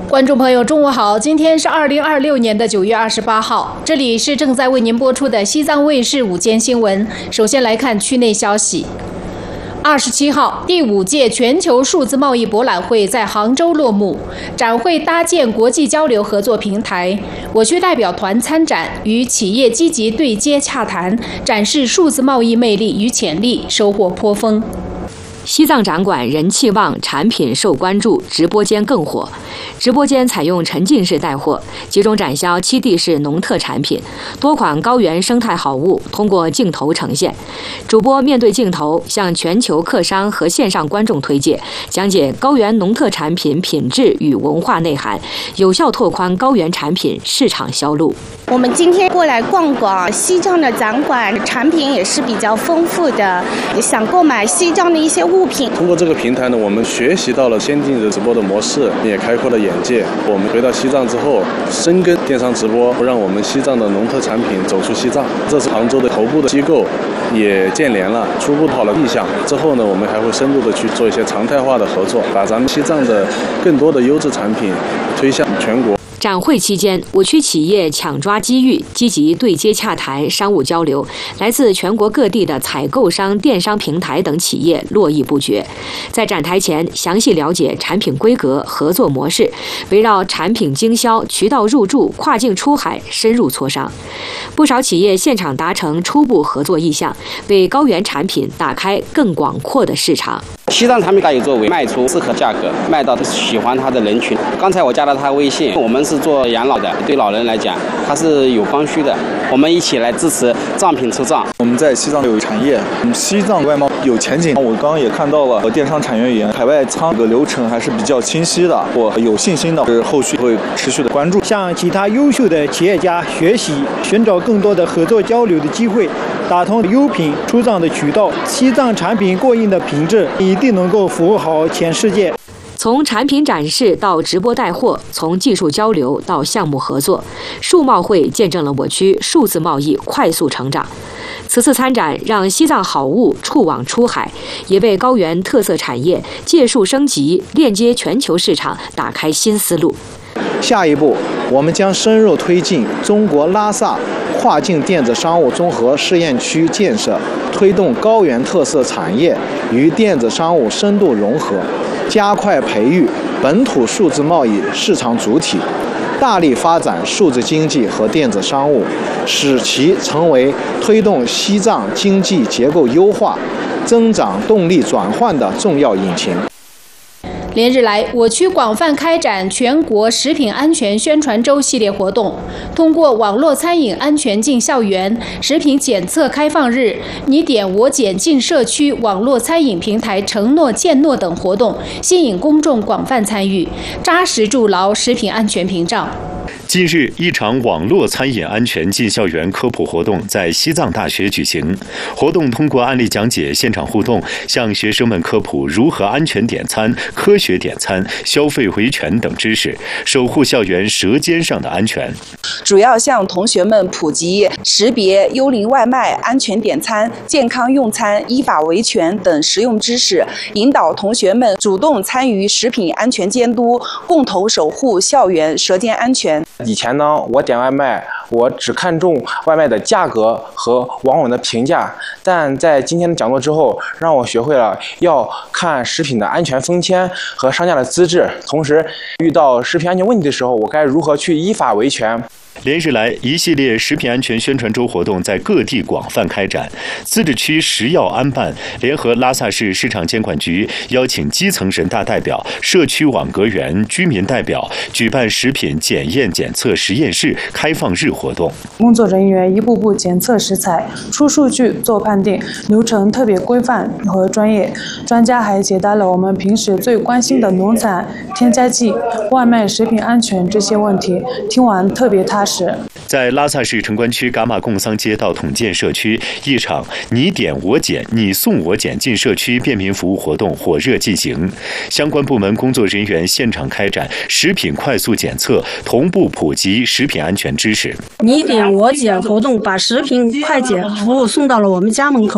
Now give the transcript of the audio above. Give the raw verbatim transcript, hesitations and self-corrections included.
观众朋友，中午好！今天是二零二六年的九月二十八号，这里是正在为您播出的西藏卫视午间新闻。首先来看区内消息。二十七号，第五届全球数字贸易博览会在杭州落幕，展会搭建国际交流合作平台。我区代表团参展，与企业积极对接洽谈，展示数字贸易魅力与潜力，收获颇丰。 西藏展馆人气旺，产品受关注，直播间更火。直播间采用沉浸式带货，集中展销七地市农特产品，多款高原生态好物通过镜头呈现。主播面对镜头，向全球客商和线上观众推介，讲解高原农特产品品质与文化内涵，有效拓宽高原产品市场销路。 我们今天过来逛逛西藏的展馆，产品也是比较丰富的，想购买西藏的一些物品。 通过这个平台呢，我们学习到了先进的直播的模式，也开阔了眼界。我们回到西藏之后，深耕电商直播，让我们西藏的农特产品走出西藏。这次杭州的头部的机构也建联了，初步好了意向。之后呢，我们还会深入的去做一些常态化的合作，把咱们西藏的更多的优质产品推向全国。 展会期间，我区企业抢抓机遇，积极对接洽谈商务交流，来自全国各地的采购商、电商平台等企业络绎不绝。在展台前，详细了解产品规格、合作模式，围绕产品经销、渠道入驻、跨境出海深入磋商。不少企业现场达成初步合作意向，为高原产品打开更广阔的市场。 西藏产品可以作为卖出适合价格，卖到喜欢它的人群。刚才我加了他微信，我们是做养老的，对老人来讲，它是有刚需的。我们一起来支持藏品出藏。 我们在西藏有产业，西藏外贸有前景。我刚刚也看到了电商产业园，海外仓的流程还是比较清晰的，我有信心的，后续会持续的关注。 向其他优秀的企业家学习，寻找更多的合作交流的机会，打通优品出藏的渠道。西藏产品过硬的品质，一定能够服务好全世界。 从产品展示到直播带货，从技术交流到项目合作，数贸会见证了我区数字贸易快速成长。此次参展让西藏好物触网出海，也为高原特色产业借数升级、链接全球市场打开新思路。 下一步，我们将深入推进中国拉萨跨境电子商务综合试验区建设，推动高原特色产业与电子商务深度融合，加快培育本土数字贸易市场主体，大力发展数字经济和电子商务，使其成为推动西藏经济结构优化、增长动力转换的重要引擎。 连日来，我区广泛开展全国食品安全宣传周系列活动，通过网络餐饮安全进校园、食品检测开放日、你点我检进社区网络餐饮平台承诺践诺等活动，吸引公众广泛参与，扎实筑牢食品安全屏障。 近日，一场网络餐饮安全进校园科普活动在西藏大学举行。活动通过案例讲解、现场互动，向学生们科普如何安全点餐、科学点餐、消费维权等知识，守护校园舌尖上的安全。 主要向同学们普及识别幽灵外卖、安全点餐、健康用餐、依法维权等实用知识，引导同学们主动参与食品安全监督，共同守护校园舌尖安全。 以前呢，我点外卖，我只看重外卖的价格和网友的评价，但在今天的讲座之后，让我学会了要看食品的安全封签和商家的资质，同时遇到食品安全问题的时候，我该如何去依法维权。 连日来，一系列食品安全宣传周活动在各地广泛开展。自治区食药安办联合拉萨市市场监管局，邀请基层人大代表、社区网格员、居民代表，举办食品检验检测实验室开放日活动。 工作人员一步步检测食材，出数据做判定，流程特别规范和专业。专家还解答了我们平时最关心的农产、添加剂、外卖食品安全这些问题，听完特别踏实。 在拉萨市城关区噶玛贡桑街道统建社区，一场你点我检、你送我检进社区便民服务活动火热进行。相关部门工作人员现场开展食品快速检测，同步普及食品安全知识。 你点我检活动把食品快检服务送到了我们家门口。